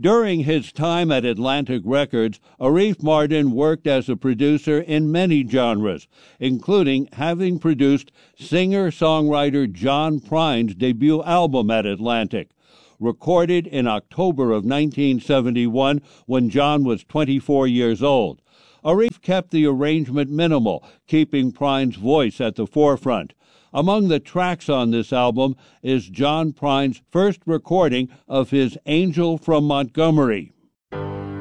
During his time at Atlantic Records, Arif Mardin worked as a producer in many genres, including having produced singer-songwriter John Prine's debut album at Atlantic, recorded in October of 1971 when John was 24 years old. Arif kept the arrangement minimal, keeping Prine's voice at the forefront. Among the tracks on this album is John Prine's first recording of his Angel from Montgomery.